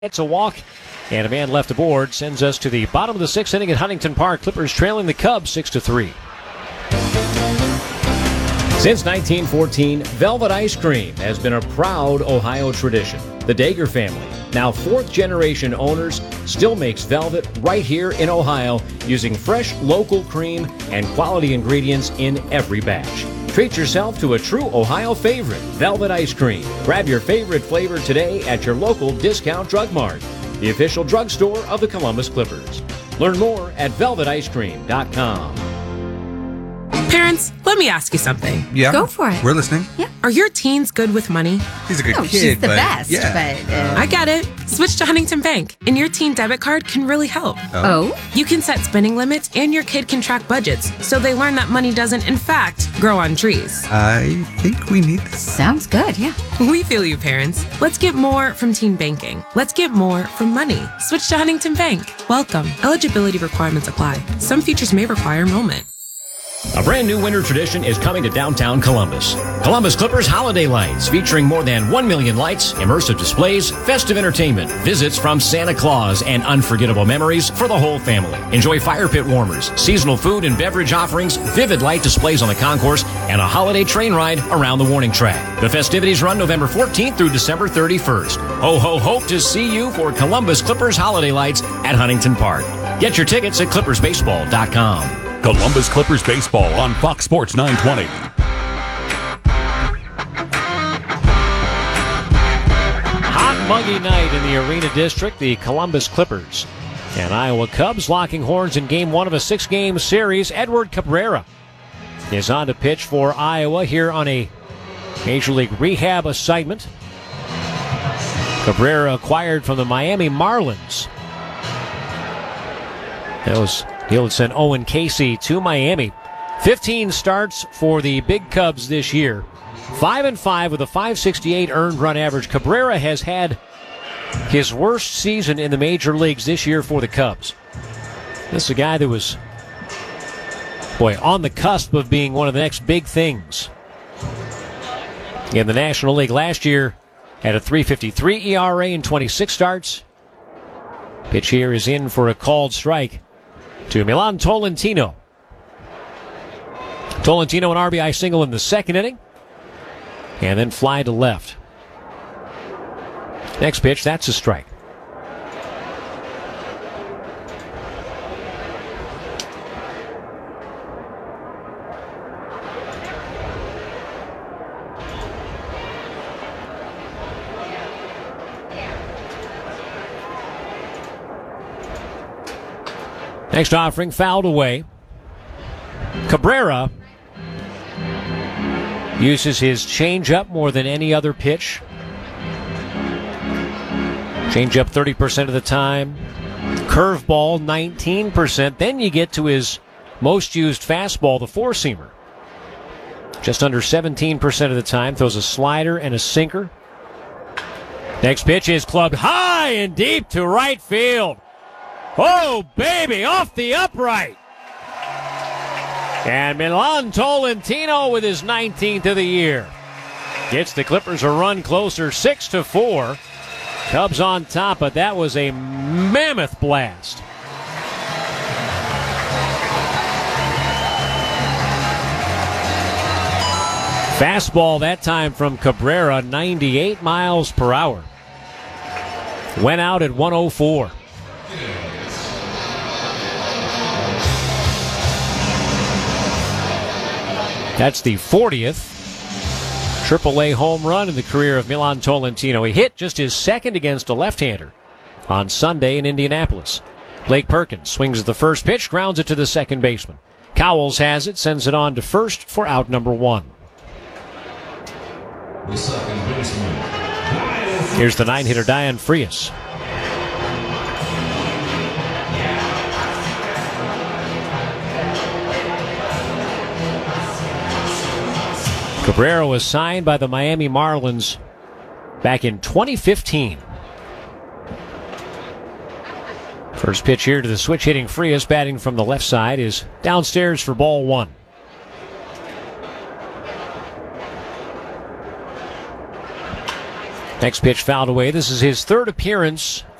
It's a walk, and a man left aboard sends us to the bottom of the sixth inning at Huntington Park. Clippers trailing the Cubs 6-3. Since 1914, Velvet Ice Cream has been a proud Ohio tradition. The Dager family, now fourth-generation owners, still makes Velvet right here in Ohio using fresh local cream and quality ingredients in every batch. Treat yourself to a true Ohio favorite, Velvet Ice Cream. Grab your favorite flavor today at your local Discount Drug Mart, the official drugstore of the Columbus Clippers. Learn more at velveticecream.com. Parents, let me ask you something. Yeah. Go for it. We're listening. Yeah. Are your teens good with money? He's a good kid, She's the but best, yeah. but... I get it. Switch to Huntington Bank, and your teen debit card can really help. Oh? You can set spending limits, and your kid can track budgets, so they learn that money doesn't, in fact, grow on trees. I think we need this. Sounds good, yeah. We feel you, parents. Let's get more from teen banking. Let's get more from money. Switch to Huntington Bank. Welcome. Eligibility requirements apply. Some features may require enrollment. A brand new winter tradition is coming to downtown Columbus. Columbus Clippers Holiday Lights, featuring more than 1 million lights, immersive displays, festive entertainment, visits from Santa Claus, and unforgettable memories for the whole family. Enjoy fire pit warmers, seasonal food and beverage offerings, vivid light displays on the concourse, and a holiday train ride around the warning track. The festivities run November 14th through December 31st. Ho, ho, hope to see you for Columbus Clippers Holiday Lights at Huntington Park. Get your tickets at clippersbaseball.com. Columbus Clippers Baseball on Fox Sports 920. Hot, muggy night in the Arena District. The Columbus Clippers and Iowa Cubs locking horns in Game 1 of a 6-game series. Edward Cabrera is on to pitch for Iowa here on a Major League rehab assignment. Cabrera acquired from the Miami Marlins. He'll send Owen Casey to Miami. 15 starts for the big Cubs this year. 5-5 with a .568 earned run average. Cabrera has had his worst season in the major leagues this year for the Cubs. This is a guy that was, on the cusp of being one of the next big things in the National League. Last year had a .353 ERA in 26 starts. Pitch here is in for a called strike to Milan Tolentino. Tolentino an RBI single in the second inning, and then fly to left. Next pitch, that's a strike. Next offering fouled away. Cabrera uses his changeup more than any other pitch. Changeup 30% of the time. Curveball 19%. Then you get to his most used fastball, the four-seamer. Just under 17% of the time. Throws a slider and a sinker. Next pitch is clubbed high and deep to right field. Oh, baby, off the upright. And Milan Tolentino with his 19th of the year gets the Clippers a run closer, 6-4. Cubs on top, but that was a mammoth blast. Fastball that time from Cabrera, 98 miles per hour. Went out at 104. That's the 40th AAA home run in the career of Milan Tolentino. He hit just his second against a left-hander on Sunday in Indianapolis. Blake Perkins swings at the first pitch, grounds it to the second baseman. Cowles has it, sends it on to first for out number one. Here's the 9-hitter Diane Frias. Cabrera was signed by the Miami Marlins back in 2015. First pitch here to the switch-hitting Frias, batting from the left side, is downstairs for ball one. Next pitch fouled away. This is his third appearance